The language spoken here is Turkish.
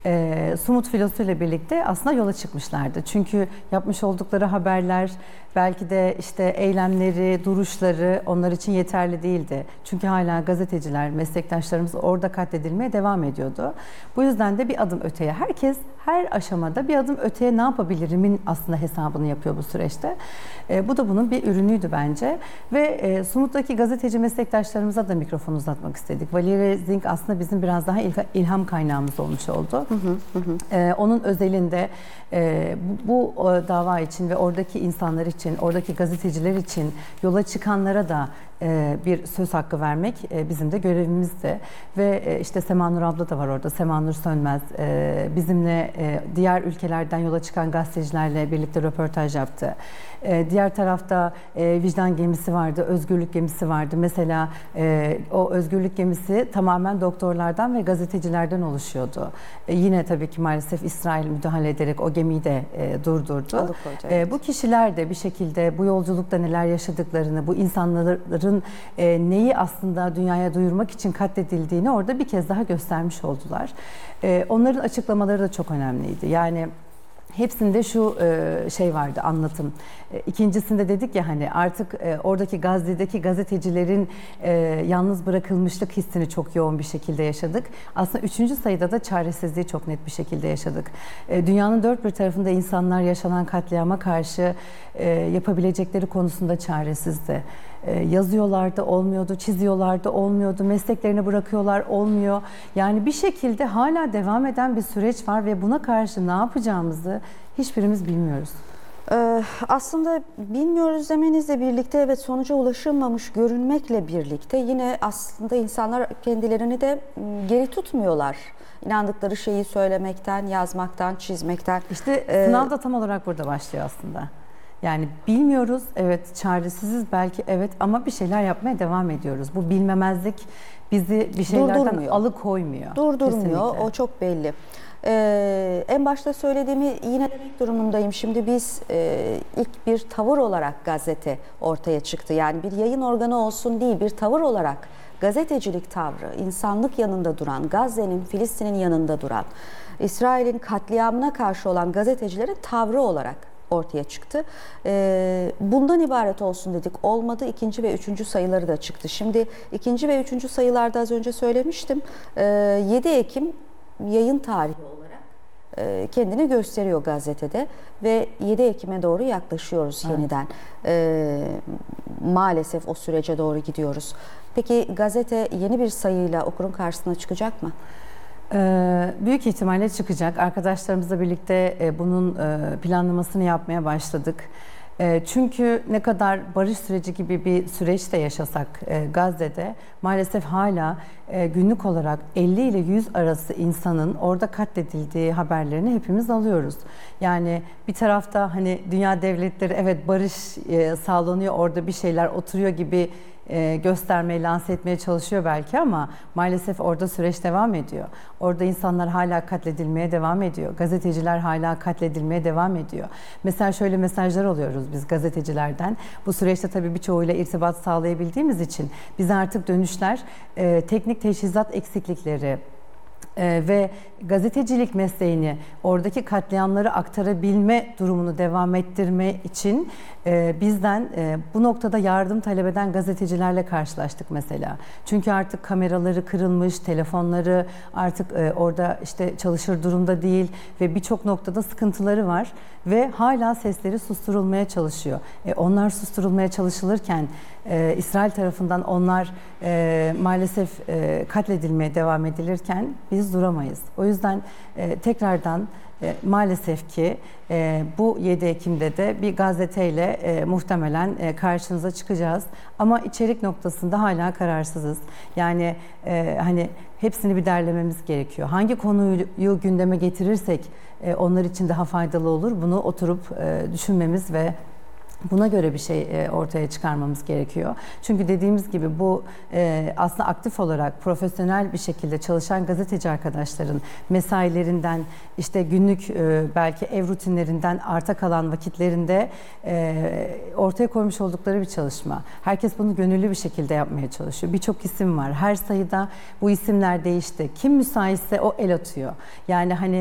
Sumut filosu ile birlikte aslında yola çıkmışlardı. Çünkü yapmış oldukları haberler, belki de işte eylemleri, duruşları onlar için yeterli değildi. Çünkü hala gazeteciler, meslektaşlarımız orada katledilmeye devam ediyordu. Bu yüzden de bir adım öteye, herkes her aşamada bir adım öteye ne yapabilirimin aslında hesabını yapıyor bu süreçte. Bu da bunun bir ürünüydü bence. Ve Sumut'taki gazeteci meslektaşlarımıza da mikrofon uzatmak istedik. Valerie Zink aslında bizim biraz daha ilham kaynağımız olmuş oldu. Onun özelinde bu dava için ve oradaki insanlar için, oradaki gazeteciler için yola çıkanlara da bir söz hakkı vermek bizim de görevimizdi. Ve işte Semanur abla da var orada, Semanur Sönmez. Bizimle diğer ülkelerden yola çıkan gazetecilerle birlikte röportaj yaptı. Diğer tarafta vicdan gemisi vardı, özgürlük gemisi vardı. Mesela o özgürlük gemisi tamamen doktorlardan ve gazetecilerden oluşuyordu. Yine tabii ki maalesef İsrail müdahale ederek o gemiyi de durdurdu. Bu kişiler de bir şekilde bu yolculukta neler yaşadıklarını, bu insanların neyi aslında dünyaya duyurmak için katledildiğini orada bir kez daha göstermiş oldular. Onların açıklamaları da çok önemliydi. Yani hepsinde şu şey vardı, anlatım. İkincisinde dedik ya hani artık oradaki Gazze'deki gazetecilerin yalnız bırakılmışlık hissini çok yoğun bir şekilde yaşadık. Aslında 3. sayıda da çaresizliği çok net bir şekilde yaşadık. Dünyanın dört bir tarafında insanlar yaşanan katliama karşı yapabilecekleri konusunda çaresizdi. Yazıyorlardı, olmuyordu, çiziyorlardı, olmuyordu, mesleklerini bırakıyorlar, olmuyor. Yani bir şekilde hala devam eden bir süreç var ve buna karşı ne yapacağımızı hiçbirimiz bilmiyoruz. Aslında bilmiyoruz demenizle birlikte evet sonuca ulaşılmamış görünmekle birlikte yine aslında insanlar kendilerini de geri tutmuyorlar. İnandıkları şeyi söylemekten, yazmaktan, çizmekten. İşte sınav da tam olarak burada başlıyor aslında. Yani bilmiyoruz, evet çaresiziz belki evet ama bir şeyler yapmaya devam ediyoruz. Bu bilmemezlik bizi bir şeylerden alıkoymuyor. Durdurmuyor, kesinlikle. O çok belli. En başta söylediğimi yine demek durumundayım. Şimdi biz ilk bir tavır olarak gazete ortaya çıktı. Yani bir yayın organı olsun değil, bir tavır olarak gazetecilik tavrı, insanlık yanında duran, Gazze'nin, Filistin'in yanında duran, İsrail'in katliamına karşı olan gazetecilerin tavrı olarak ortaya çıktı. Bundan ibaret olsun dedik. Olmadı. 2. ve 3. sayıları da çıktı. Şimdi 2. ve 3. sayılarda az önce söylemiştim. 7 Ekim yayın tarihi olarak kendini gösteriyor gazetede ve 7 Ekim'e doğru yaklaşıyoruz yeniden. Maalesef o sürece doğru gidiyoruz. Peki gazete yeni bir sayıyla okurun karşısına çıkacak mı? Büyük ihtimalle çıkacak. Arkadaşlarımızla birlikte bunun planlamasını yapmaya başladık. Çünkü ne kadar barış süreci gibi bir süreç de yaşasak Gazze'de maalesef hala günlük olarak 50 ile 100 arası insanın orada katledildiği haberlerini hepimiz alıyoruz. Yani bir tarafta hani dünya devletleri evet barış sağlanıyor, orada bir şeyler oturuyor gibi göstermeye, lanse etmeye çalışıyor belki ama maalesef orada süreç devam ediyor. Orada insanlar hala katledilmeye devam ediyor. Gazeteciler hala katledilmeye devam ediyor. Mesela şöyle mesajlar alıyoruz biz gazetecilerden. Bu süreçte tabii birçoğuyla irtibat sağlayabildiğimiz için bize artık dönüşler teknik teçhizat eksiklikleri, ve gazetecilik mesleğini, oradaki katliamları aktarabilme durumunu devam ettirme için bizden bu noktada yardım talep eden gazetecilerle karşılaştık mesela. Çünkü artık kameraları kırılmış, telefonları artık orada işte çalışır durumda değil ve birçok noktada sıkıntıları var ve hala sesleri susturulmaya çalışıyor. Onlar susturulmaya çalışılırken İsrail tarafından onlar maalesef katledilmeye devam edilirken biz duramayız. O yüzden tekrardan maalesef ki bu 7 Ekim'de de bir gazeteyle muhtemelen karşınıza çıkacağız. Ama içerik noktasında hala kararsızız. Yani hani hepsini bir derlememiz gerekiyor. Hangi konuyu gündeme getirirsek onlar için daha faydalı olur. Bunu oturup düşünmemiz ve Buna göre bir şey ortaya çıkarmamız gerekiyor. Çünkü dediğimiz gibi bu aslında aktif olarak profesyonel bir şekilde çalışan gazeteci arkadaşların mesailerinden, işte günlük belki ev rutinlerinden arta kalan vakitlerinde ortaya koymuş oldukları bir çalışma. Herkes bunu gönüllü bir şekilde yapmaya çalışıyor. Birçok isim var. Her sayıda bu isimler değişti. Kim müsaitse o el atıyor. Yani hani